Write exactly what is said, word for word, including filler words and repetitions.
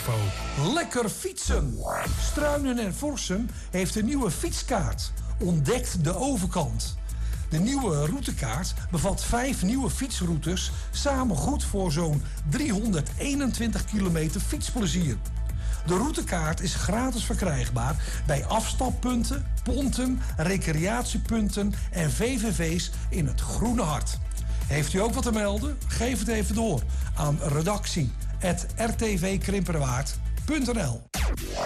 info. Lekker fietsen! Struinen en Forsum heeft een nieuwe fietskaart. Ontdekt de overkant. De nieuwe routekaart bevat vijf nieuwe fietsroutes, samen goed voor zo'n driehonderdeenentwintig kilometer fietsplezier. De routekaart is gratis verkrijgbaar bij afstappunten, ponten, recreatiepunten en V V V's in het Groene Hart. Heeft u ook wat te melden? Geef het even door aan redactie at r t v krimperwaard punt n l.